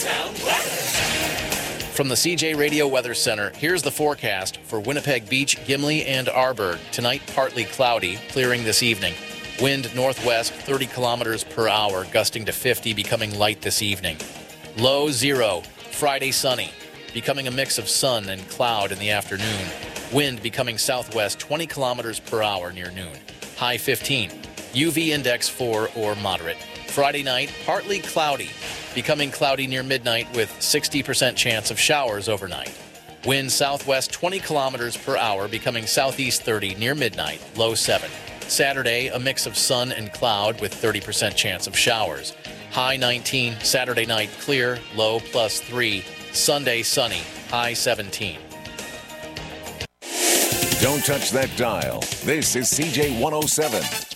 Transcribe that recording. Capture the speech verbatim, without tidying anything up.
Sound weather. From the C J Radio Weather Center, here's the forecast for Winnipeg Beach, Gimli, and Arborg. Tonight, partly cloudy, clearing this evening. Wind northwest, thirty kilometers per hour, gusting to fifty, becoming light this evening. Low zero. Friday, sunny, becoming a mix of sun and cloud in the afternoon. Wind becoming southwest, twenty kilometers per hour near noon. High fifteen. U V index four or moderate. Friday night, partly cloudy, becoming cloudy near midnight with sixty percent chance of showers overnight. Wind southwest twenty kilometers per hour, becoming southeast thirty near midnight, low seven. Saturday, a mix of sun and cloud with thirty percent chance of showers. High nineteen, Saturday night clear, low plus three. Sunday sunny, high seventeen. Don't touch that dial. This is C J one oh seven.